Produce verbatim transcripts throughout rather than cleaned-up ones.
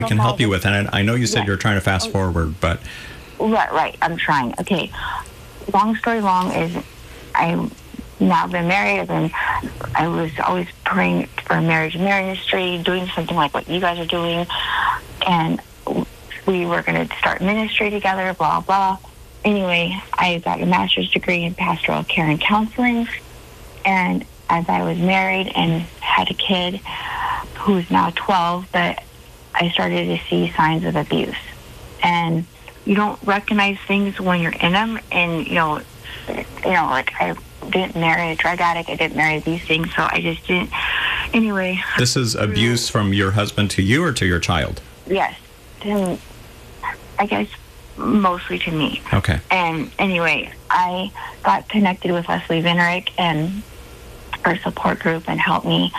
we can help you with. And I know you said yes. you're trying to fast forward, but... Right, right. I'm trying. Okay. Long story long is I've now been married. I've been, I was always praying for a marriage ministry, doing something like what you guys are doing. And we were going to start ministry together, blah, blah. Anyway, I got a master's degree in pastoral care and counseling. And as I was married and had a kid who's now twelve, but I started to see signs of abuse. And you don't recognize things when you're in them. And, you know, you know, like I didn't marry a drug addict. I didn't marry these things. So I just didn't. Anyway. This is abuse from your husband to you or to your child? Yes. And I guess mostly to me. Okay. And anyway, I got connected with Leslie Vinerick and her support group and helped me.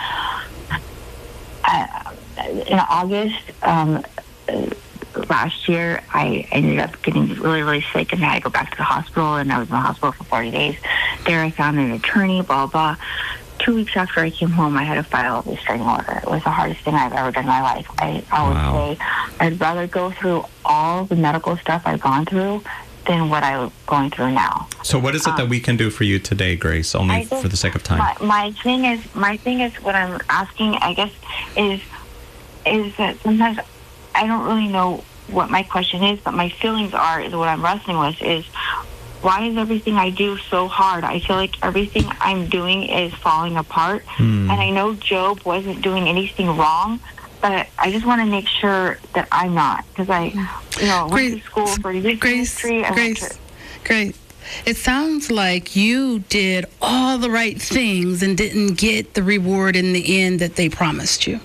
Uh, in August, um, last year, I ended up getting really, really sick, and I had to go back to the hospital, and I was in the hospital for forty days. There I found an attorney, blah, blah. Two weeks after I came home, I had to file a restraining order. It was the hardest thing I've ever done in my life. I, I would Wow. say I'd rather go through all the medical stuff I've gone through than what I'm going through now. So what is it um, that we can do for you today, Grace, only I just, for the sake of time? My, my thing is, my thing is what I'm asking, I guess, is, is that sometimes I don't really know what my question is, but my feelings are, is what I'm wrestling with, is why is everything I do so hard? I feel like everything I'm doing is falling apart. Hmm. And I know Job wasn't doing anything wrong, but I just want to make sure that I'm not. Because I, you know, went Grace, to school for youth Grace, ministry. I Grace, went to, Grace. It sounds like you did all the right things and didn't get the reward in the end that they promised you.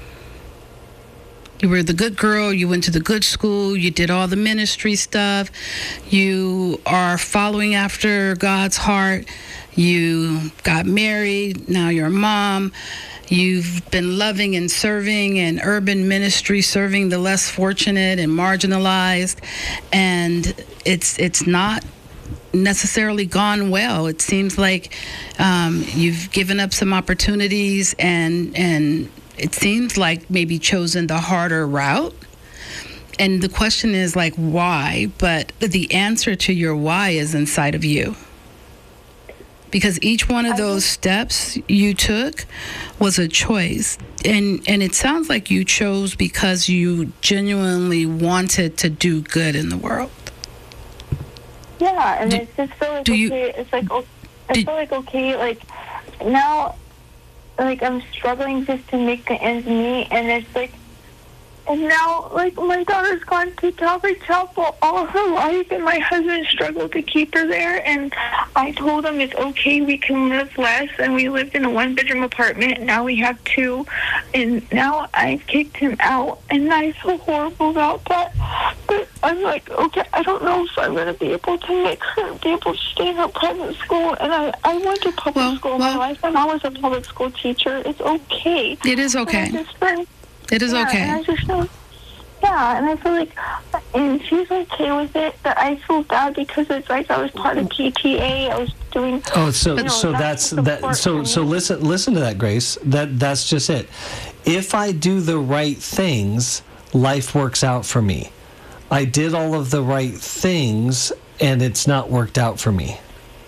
You were the good girl. You went to the good school. You did all the ministry stuff. You are following after God's heart. You got married. Now you're a mom. You've been loving and serving in urban ministry, serving the less fortunate and marginalized. And it's it's not necessarily gone well. It seems like um, you've given up some opportunities and and it seems like maybe chosen the harder route. And the question is like, why? But the answer to your why is inside of you. Because each one of those steps you took was a choice. And and it sounds like you chose because you genuinely wanted to do good in the world. yeah, and Do- it's just feel like do okay. you- it's like o- I did- feel like okay. Like now, like I'm struggling just to make the ends meet, and it's like, and now like my daughter's gone to Calvary Chapel all her life, and my husband struggled to keep her there. And I told him it's okay, we can live less, and we lived in a one-bedroom apartment. Now we have two, and now I've kicked him out, and I feel horrible about that. But I'm like, okay, I don't know if I'm going to be able to make her be able to stay in her private school. And I, I went to public Well, school well- my life, and I was a public school teacher. It's okay. It is And okay. I just feel- It is yeah, okay. And I just feel, yeah, and I feel like, and she's okay with it, but I feel bad because it's like I was part of P T A. I was doing. Oh, so you know, so that's support that. So for so me. listen listen to that, Grace. That that's just it. If I do the right things, life works out for me. I did all of the right things, and it's not worked out for me.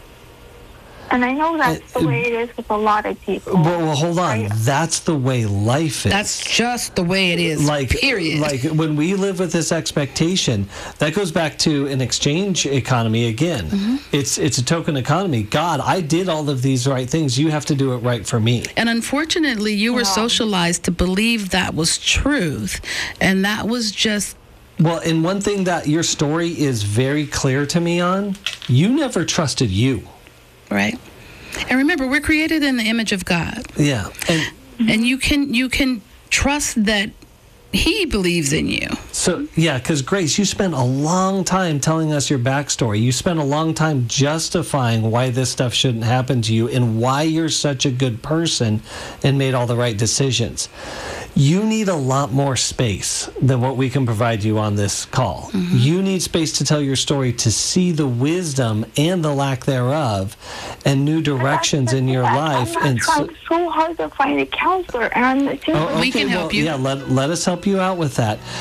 And I know that's Uh, the way it is with a lot of people. Well, well hold on. Right? That's the way life is. That's just the way it is, like period. Like when we live with this expectation, that goes back to an exchange economy again. Mm-hmm. It's it's a token economy. God, I did all of these right things. You have to do it right for me. And unfortunately, you were Yeah. socialized to believe that was truth. And that was just, Well, and one thing that your story is very clear to me on, you never trusted you. right? And remember, we're created in the image of God. Yeah. And And you can you can trust that he believes in you. so, yeah, because Grace, you spent a long time telling us your backstory. You spent a long time justifying why this stuff shouldn't happen to you and why you're such a good person and made all the right decisions. you need a lot more space than what we can provide you on this call. Mm-hmm. You need space to tell your story, to see the wisdom and the lack thereof and new directions in your life. I'm and trying so, so hard to find a counselor, and I'm oh, okay, we can help well, you. Yeah, let, let us help you out with that.